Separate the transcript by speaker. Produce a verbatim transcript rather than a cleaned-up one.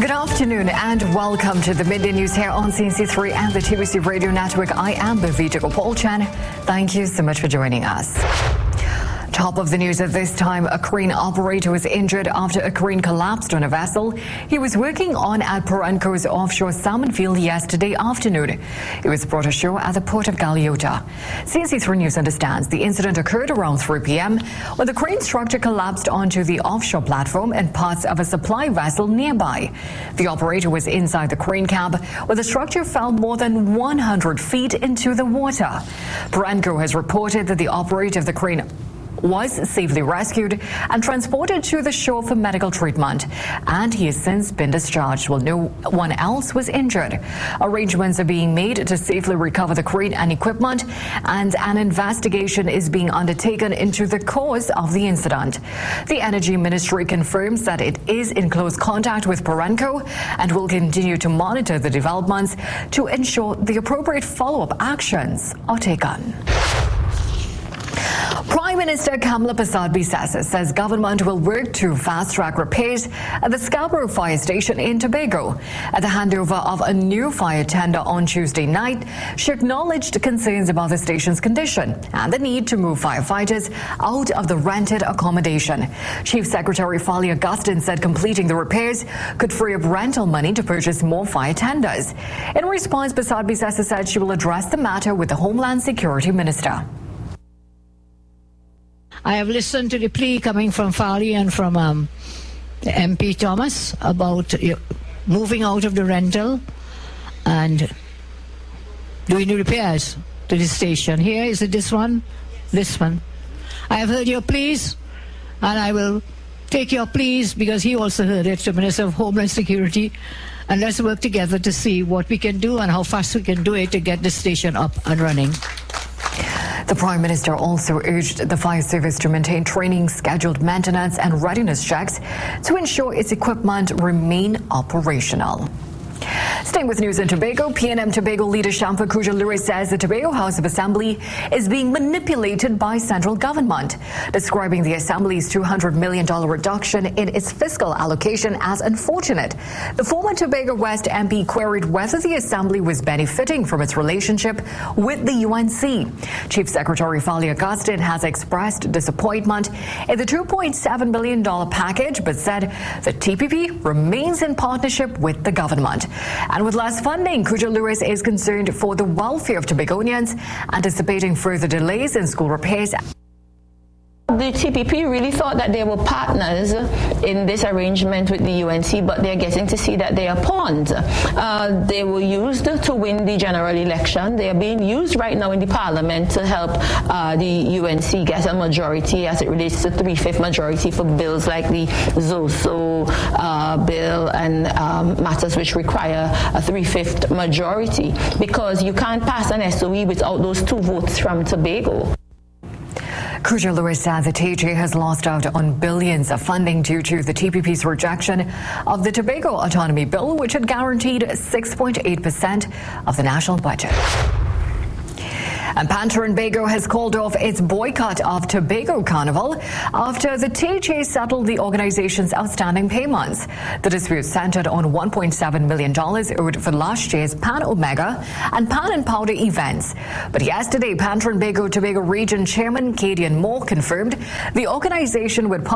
Speaker 1: Good afternoon and welcome to the Midday News here on C N C three and the T B C Radio Network. I am Bhavita Gopalchan. Thank you so much for joining us. Top of the news at this time, a crane operator was injured after a crane collapsed on a vessel he was working on at Perenco's offshore salmon field yesterday afternoon. He was brought ashore at the port of Galeota. C N C three News understands the incident occurred around three p.m. when the crane structure collapsed onto the offshore platform and parts of a supply vessel nearby. The operator was inside the crane cab where the structure fell more than one hundred feet into the water. Perenco has reported that the operator of the crane was safely rescued and transported to the shore for medical treatment, and he has since been discharged while no one else was injured. Arrangements are being made to safely recover the crane and equipment, and an investigation is being undertaken into the cause of the incident. The Energy Ministry confirms that it is in close contact with Perenco and will continue to monitor the developments to ensure the appropriate follow-up actions are taken. Prime Minister Kamla Persad-Bissessar says government will work to fast-track repairs at the Scarborough Fire Station in Tobago. At the handover of a new fire tender on Tuesday night, she acknowledged concerns about the station's condition and the need to move firefighters out of the rented accommodation. Chief Secretary Fali Augustine said completing the repairs could free up rental money to purchase more fire tenders. In response, Persad-Bissessar said she will address the matter with the Homeland Security Minister.
Speaker 2: I have listened to the plea coming from Fali and from um, M P Thomas about uh, moving out of the rental and doing the repairs to the station. Here, is it this one? This one. I have heard your pleas, and I will take your pleas because he also heard it, the Minister of Homeland Security, and let's work together to see what we can do and how fast we can do it to get the station up and running.
Speaker 1: The Prime Minister also urged the fire service to maintain training, scheduled maintenance and readiness checks to ensure its equipment remain operational. Staying with news in Tobago, P N M Tobago leader Shamfa Khuja Lewis says the Tobago House of Assembly is being manipulated by central government, describing the Assembly's two hundred million dollars reduction in its fiscal allocation as unfortunate. The former Tobago West M P queried whether the Assembly was benefiting from its relationship with the U N C. Chief Secretary Fali Augustine has expressed disappointment in the two point seven billion dollars package, but said the T P P remains in partnership with the government. And with less funding, Khuja Lewis is concerned for the welfare of Tobagonians, anticipating further delays in school repairs.
Speaker 3: The T P P really thought that they were partners in this arrangement with the U N C, but they're getting to see that they are pawns. Uh, they were used to win the general election. They are being used right now in the parliament to help uh, the U N C get a majority as it relates to three-fifth majority for bills like the ZOSO uh, bill and um, matters which require a three-fifth majority, because you can't pass an S O E without those two votes from Tobago.
Speaker 1: Khuja Lewis said the T J has lost out on billions of funding due to the T P P's rejection of the Tobago Autonomy Bill, which had guaranteed six point eight percent of the national budget. And Panther and Bago has called off its boycott of Tobago Carnival after the T J settled the organization's outstanding payments. The dispute centered on one point seven million dollars owed for last year's Pan Omega and Pan and Powder events. But yesterday, Panther and Bago Tobago Region Chairman Cadian Moore confirmed the organization would